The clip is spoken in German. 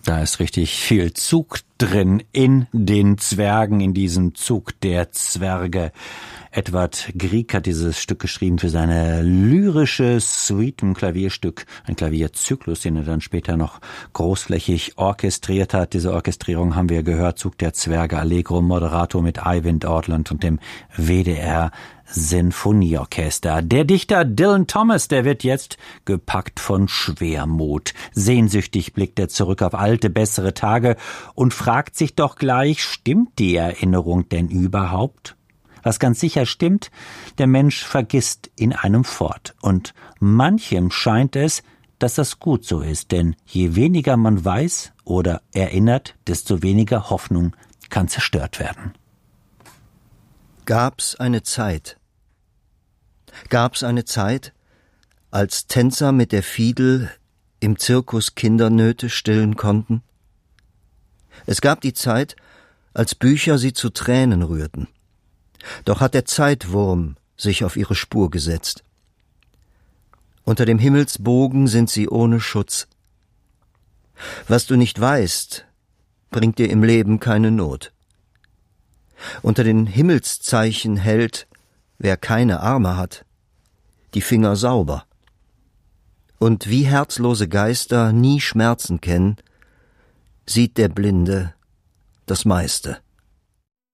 Da ist richtig viel Zug drin in den Zwergen, in diesem Zug der Zwerge. Edward Grieg hat dieses Stück geschrieben für seine lyrische Suite, ein Klavierstück, ein Klavierzyklus, den er dann später noch großflächig orchestriert hat. Diese Orchestrierung haben wir gehört, Zug der Zwerge, Allegro Moderato mit Eivind Ortland und dem WDR Sinfonieorchester. Der Dichter Dylan Thomas, der wird jetzt gepackt von Schwermut. Sehnsüchtig blickt er zurück auf alte, bessere Tage und fragt sich doch gleich, stimmt die Erinnerung denn überhaupt? Was ganz sicher stimmt, der Mensch vergisst in einem fort. Und manchem scheint es, dass das gut so ist, denn je weniger man weiß oder erinnert, desto weniger Hoffnung kann zerstört werden. Gab's eine Zeit, als Tänzer mit der Fiedel im Zirkus Kindernöte stillen konnten? Es gab die Zeit, als Bücher sie zu Tränen rührten. Doch hat der Zeitwurm sich auf ihre Spur gesetzt. Unter dem Himmelsbogen sind sie ohne Schutz. Was du nicht weißt, bringt dir im Leben keine Not. Unter den Himmelszeichen hält, wer keine Arme hat, die Finger sauber. Und wie herzlose Geister nie Schmerzen kennen, sieht der Blinde das meiste.